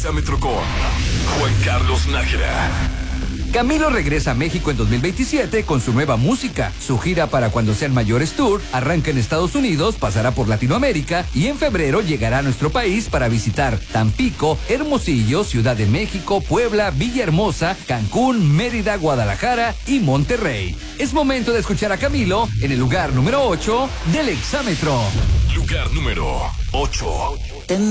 Exámetro con Juan Carlos Nájera. Camilo regresa a México en 2027 con su nueva música. Su gira para Cuando Sean Mayores Tour arranca en Estados Unidos, pasará por Latinoamérica y en febrero llegará a nuestro país para visitar Tampico, Hermosillo, Ciudad de México, Puebla, Villahermosa, Cancún, Mérida, Guadalajara y Monterrey. Es momento de escuchar a Camilo en el lugar número 8 del Exámetro. Lugar número 8.